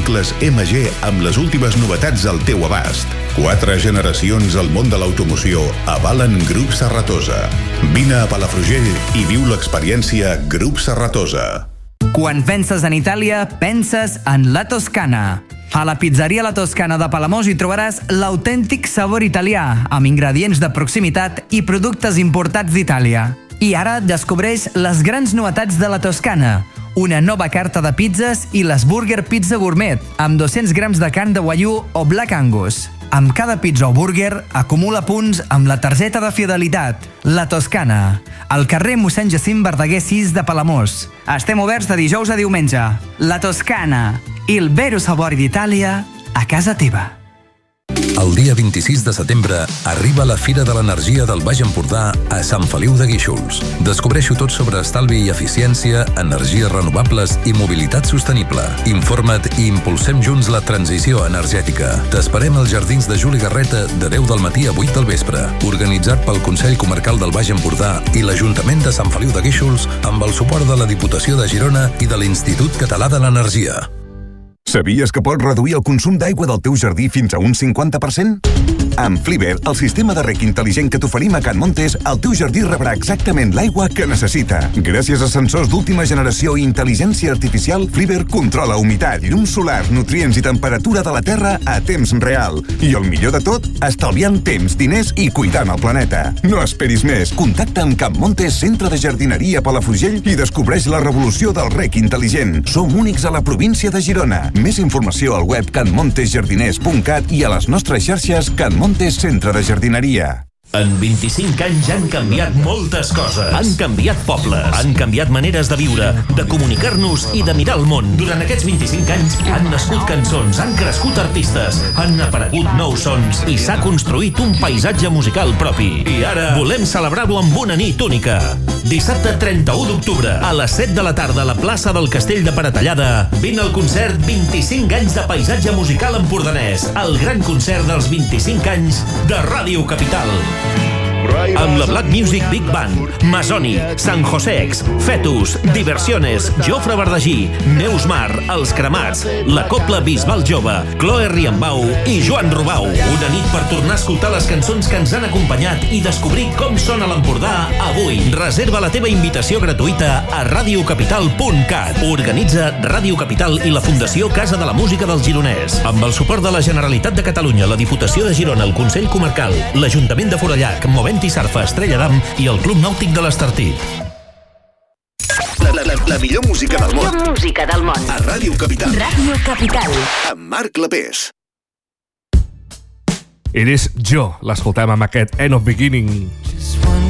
vehicles MG amb les últimes novetats al teu abast. 4 generacions al món de l'automoció avalen Grup Serratosa. Vine a Palafrugell i viu l'experiència Grup Serratosa. Quan penses en Itàlia, penses en La Toscana. A la pizzeria La Toscana de Palamós hi trobaràs l'autèntic sabor italià, amb ingredients de proximitat i productes importats d'Itàlia. I ara descobreix les grans novetats de La Toscana. Una nova carta de pizzas i l'Sburger Pizza Gourmet, amb 200 grams de carn de Wagyu o Black Angus. Amb cada pizza o burger acumula punts amb la targeta de fidelitat. La Toscana, al carrer mossèn Jacint Verdaguer 6 de Palamós. Estem oberts de dijous a diumenge. La Toscana, il vero sabor d'Itàlia a casa teva. El dia 26 de setembre arriba la Fira de l'Energia del Baix Empordà a Sant Feliu de Guíxols. Descobreixo tot sobre estalvi i eficiència, energies renovables i mobilitat sostenible. Informa't i impulsem junts la transició energètica. T'esperem als Jardins de Juli Garreta de 10 del matí a 8 del vespre. Organitzat pel Consell Comarcal del Baix Empordà i l'Ajuntament de Sant Feliu de Guíxols amb el suport de la Diputació de Girona i de l'Institut Català de l'Energia. Sabies que pots reduir el consum d'aigua del teu jardí fins a un 50%? Amb Fliver, el sistema de rec intel·ligent que t'oferim a Can Montes, el teu jardí rebrà exactament l'aigua que necessita. Gràcies a sensors d'última generació i intel·ligència artificial, Fliver controla humitat, llum solar, nutrients i temperatura de la terra a temps real. I el millor de tot, estalviant temps, diners i cuidant el planeta. No esperis més. Contacta amb Can Montes, centre de jardineria Palafrugell i descobreix la revolució del rec intel·ligent. Som únics a la província de Girona. Més informació al web canmontesjardiners.cat i a les nostres xarxes Can Montes Centre de Jardineria. En 25 anys han canviat moltes coses. Han canviat pobles, han canviat maneres de viure, de comunicar-nos i de mirar el món. Durant aquests 25 anys han nascut cançons, han crescut artistes, han aparegut nous sons i s'ha construït un paisatge musical propi. I ara volem celebrar-ho amb una nit única. Dissabte 31 d'octubre, a les 7 de la tarda a la plaça del Castell de Paratallada, vine al concert 25 anys de paisatge musical empordanès, el gran concert dels 25 anys de Ràdio Capital. Amb la Black Music Big Band, Masoni, San Josex, Fetus, Diversiones, Jofre Verdagí, Neus Mar, Els Cremats, la Copla Bisbal Jove, Chloe Riambau i Joan Rubau. Una nit per tornar a escoltar les cançons que ens han acompanyat i descobrir com sona l'Empordà avui. Reserva la teva invitació gratuïta a radiocapital.cat. Organitza Ràdio Capital i la Fundació Casa de la Música del Gironès. Amb el suport de la Generalitat de Catalunya, la Diputació de Girona, el Consell Comarcal, l'Ajuntament de Forallac, Movent i Sarfa Estrella d'Am i el Club Nàutic de l'Estartit. La millor música del món. La música del món. A Ràdio Capital. Ràdio Capital. Amb Marc Lapés. Eres jo, l'escoltem amb aquest End of Beginning.